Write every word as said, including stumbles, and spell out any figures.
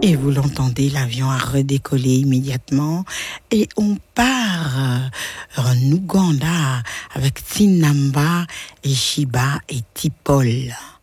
Et vous l'entendez, l'avion a redécollé immédiatement et on part euh, en Ouganda avec Tinamba et Shiba et Tipol.